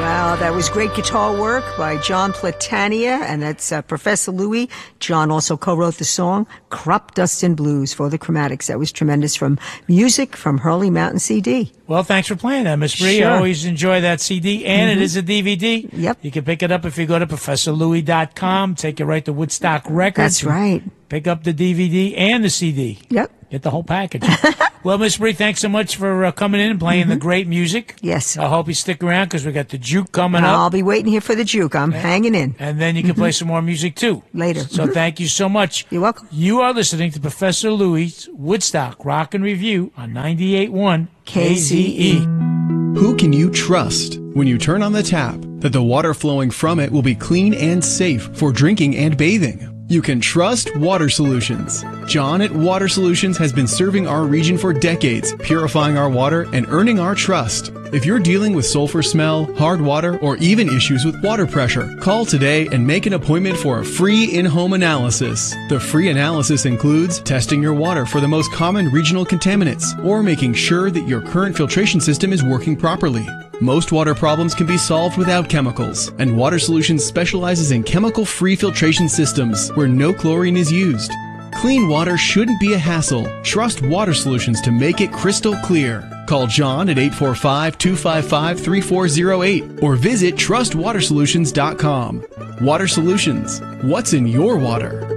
Wow, that was great guitar work by John Platania, and that's Professor Louie. John also co-wrote the song Crop Dust and Blues for the Chromatics. That was tremendous, from music from Hurley Mountain CD. Well, thanks for playing that, Miss Bree. Sure. I always enjoy that CD, and it is a DVD. Yep. You can pick it up if you go to ProfessorLouie.com. Take you right to Woodstock Records. That's right. Pick up the DVD and the CD. Yep. Get the whole package. Well, Miss Bree, thanks so much for coming in and playing the great music. Yes. I hope you stick around because we got the juke coming up. I'll be waiting here for the juke. I'm hanging in. And then you can play some more music, too. Later. So thank you so much. You're welcome. You are listening to Professor Louie's Woodstock Rock and Review on 98.1 KZE. Who can you trust when you turn on the tap that the water flowing from it will be clean and safe for drinking and bathing? You can trust Water Solutions. John at Water Solutions has been serving our region for decades, purifying our water and earning our trust. If you're dealing with sulfur smell, hard water, or even issues with water pressure, call today and make an appointment for a free in-home analysis. The free analysis includes testing your water for the most common regional contaminants or making sure that your current filtration system is working properly. Most water problems can be solved without chemicals, and Water Solutions specializes in chemical-free filtration systems where no chlorine is used. Clean water shouldn't be a hassle. Trust Water Solutions to make it crystal clear. Call John at 845-255-3408 or visit trustwatersolutions.com. Water Solutions. What's in your water?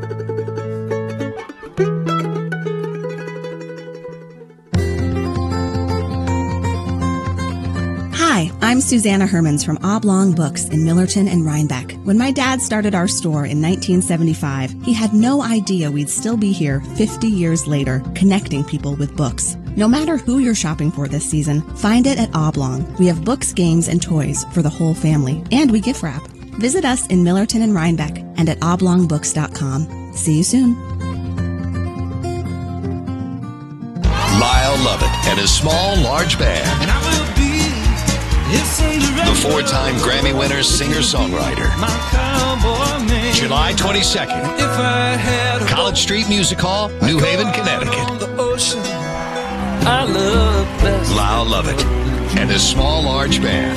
Hi, I'm Susanna Hermans from Oblong Books in Millerton and Rhinebeck. When my dad started our store in 1975, he had no idea we'd still be here 50 years later, connecting people with books. No matter who you're shopping for this season, find it at Oblong. We have books, games, and toys for the whole family, and we gift wrap. Visit us in Millerton and Rhinebeck and at oblongbooks.com. See you soon. Lyle Lovett and his small, large band. And I will be the four-time Grammy winner, singer-songwriter. July 22nd, College Street Music Hall, New Haven, Connecticut. Lyle Lovett and his small, large band.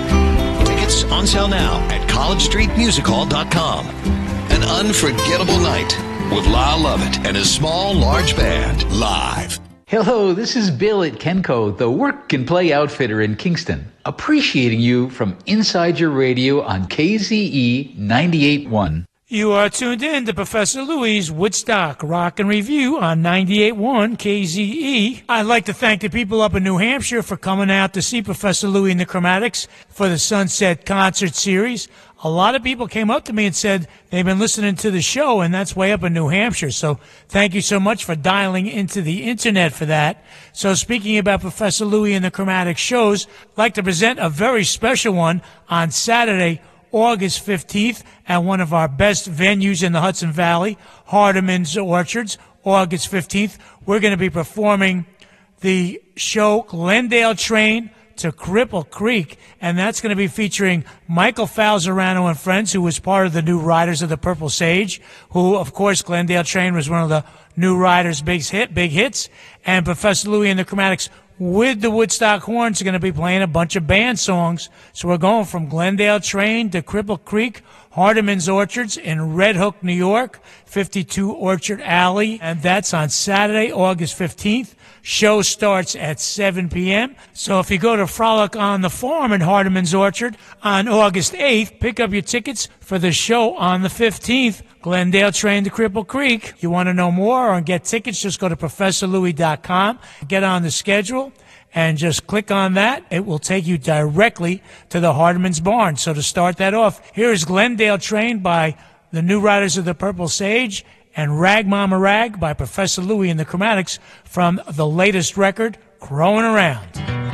Tickets on sale now at collegestreetmusichall.com. An unforgettable night with Lyle Lovett and his small, large band live. Hello, this is Bill at Kenco, the work and play outfitter in Kingston, appreciating you from inside your radio on KZE 98.1. You are tuned in to Professor Louie's Woodstock Rock and Review on 98.1 KZE. I'd like to thank the people up in New Hampshire for coming out to see Professor Louie and the Chromatics for the Sunset Concert Series. A lot of people came up to me and said they've been listening to the show, and that's way up in New Hampshire. So thank you so much for dialing into the internet for that. So speaking about Professor Louie and the Chromatics shows, I'd like to present a very special one on Saturday, August 15th, at one of our best venues in the Hudson Valley, Hardeman's Orchards, August 15th. We're going to be performing the show Glendale Train to Cripple Creek, and that's going to be featuring Michael Falzerano and friends, who was part of the New Riders of the Purple Sage, who, of course, Glendale Train was one of the New Riders' big hits, and Professor Louie and the Chromatics with the Woodstock Horns are going to be playing a bunch of band songs. So we're going from Glendale Train to Cripple Creek, Hardeman's Orchards in Red Hook, New York, 52 Orchard Alley, and that's on Saturday, August 15th. Show starts at 7 p.m. So if you go to Frolic on the Farm in Hardeman's Orchard on August 8th, pick up your tickets for the show on the 15th, Glendale Train to Cripple Creek. You want to know more or get tickets, just go to ProfessorLouie.com, get on the schedule, and just click on that. It will take you directly to the Hardeman's Barn. So to start that off, here is Glendale Train by the New Riders of the Purple Sage and Rag Mama Rag by Professor Louie and the Chromatics from the latest record, Crowing Around.